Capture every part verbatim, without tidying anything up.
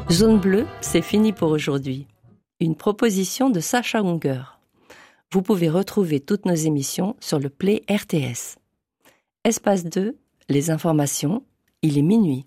Zone bleue, c'est fini pour aujourd'hui. Une proposition de Sacha Unger. Vous pouvez retrouver toutes nos émissions sur le Play R T S. Espace deux, les informations, il est minuit.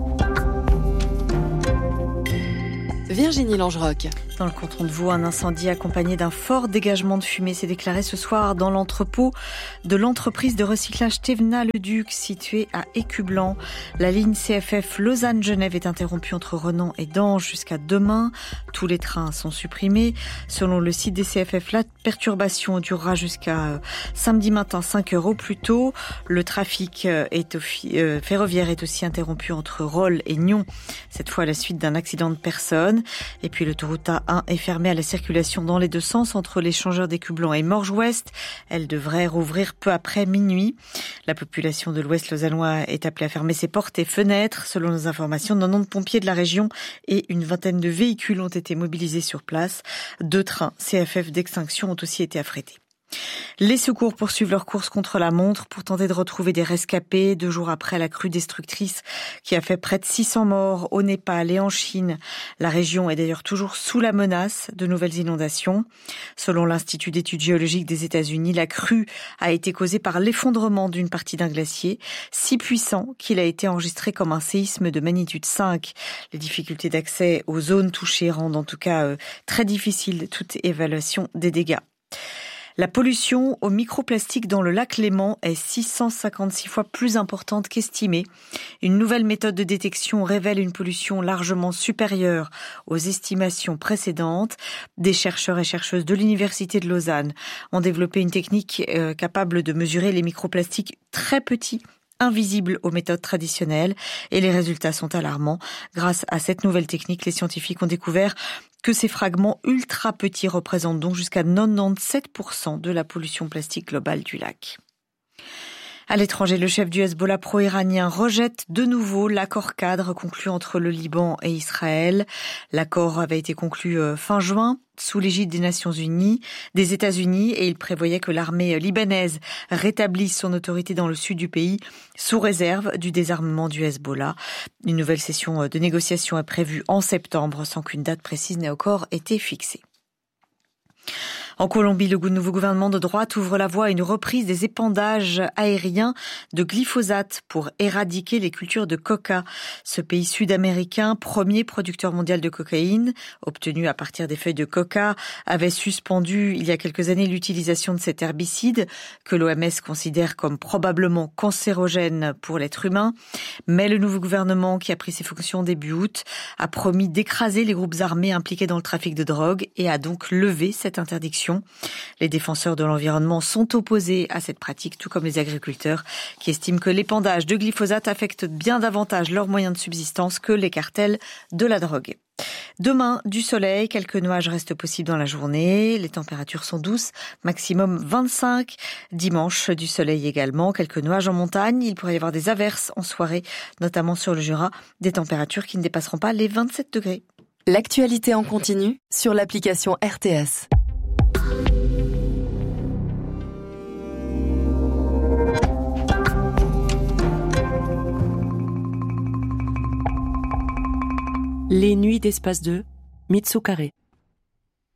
Virginie Langeroc. Dans le canton de Vaud, un incendie accompagné d'un fort dégagement de fumée s'est déclaré ce soir dans l'entrepôt de l'entreprise de recyclage Thévenat-le-Duc, située à Écublanc. La ligne C F F Lausanne-Genève est interrompue entre Renan et Dange jusqu'à demain. Tous les trains sont supprimés. Selon le site des C F F, la perturbation durera jusqu'à samedi matin cinq heures au plus tôt. Le trafic est offi- euh, ferroviaire est aussi interrompu entre Rolle et Nyon, cette fois à la suite d'un accident de personne. Et puis l'autoroute A un est fermée à la circulation dans les deux sens entre l'échangeur d'Écublanc et Morges-Ouest. Elle devrait rouvrir peu après minuit. La population de l'Ouest lausannois est appelée à fermer ses portes et fenêtres. Selon nos informations, quatre-vingt-dix pompiers de la région et une vingtaine de véhicules ont été mobilisés sur place. Deux trains C F F d'extinction ont aussi été affrétés. Les secours poursuivent leur course contre la montre pour tenter de retrouver des rescapés deux jours après la crue destructrice qui a fait près de six cents morts au Népal et en Chine. La région est d'ailleurs toujours sous la menace de nouvelles inondations. Selon l'Institut d'études géologiques des États-Unis, la crue a été causée par l'effondrement d'une partie d'un glacier si puissant qu'il a été enregistré comme un séisme de magnitude cinq. Les difficultés d'accès aux zones touchées rendent en tout cas euh, très difficile toute évaluation des dégâts. La pollution au microplastique dans le lac Léman est six cent cinquante-six fois plus importante qu'estimée. Une nouvelle méthode de détection révèle une pollution largement supérieure aux estimations précédentes. Des chercheurs et chercheuses de l'Université de Lausanne ont développé une technique euh, capable de mesurer les microplastiques très petits, invisibles aux méthodes traditionnelles, et les résultats sont alarmants. Grâce à cette nouvelle technique, les scientifiques ont découvert que ces fragments ultra petits représentent donc jusqu'à quatre-vingt-dix-sept pour cent de la pollution plastique globale du lac. À l'étranger, le chef du Hezbollah pro-iranien rejette de nouveau l'accord cadre conclu entre le Liban et Israël. L'accord avait été conclu fin juin sous l'égide des Nations Unies, des États-Unis, et il prévoyait que l'armée libanaise rétablisse son autorité dans le sud du pays sous réserve du désarmement du Hezbollah. Une nouvelle session de négociation est prévue en septembre sans qu'une date précise n'ait encore été fixée. En Colombie, le nouveau gouvernement de droite ouvre la voie à une reprise des épandages aériens de glyphosate pour éradiquer les cultures de coca. Ce pays sud-américain, premier producteur mondial de cocaïne, obtenu à partir des feuilles de coca, avait suspendu il y a quelques années l'utilisation de cet herbicide que l'O M S considère comme probablement cancérogène pour l'être humain. Mais le nouveau gouvernement, qui a pris ses fonctions début août, a promis d'écraser les groupes armés impliqués dans le trafic de drogue et a donc levé cette interdiction. Les défenseurs de l'environnement sont opposés à cette pratique, tout comme les agriculteurs qui estiment que l'épandage de glyphosate affecte bien davantage leurs moyens de subsistance que les cartels de la drogue. Demain, du soleil, quelques nuages restent possibles dans la journée. Les températures sont douces, maximum vingt-cinq. Dimanche, du soleil également, quelques nuages en montagne. Il pourrait y avoir des averses en soirée, notamment sur le Jura, des températures qui ne dépasseront pas les vingt-sept degrés. L'actualité en continu sur l'application R T S. Les nuits d'Espace deux, Mitsu Carré.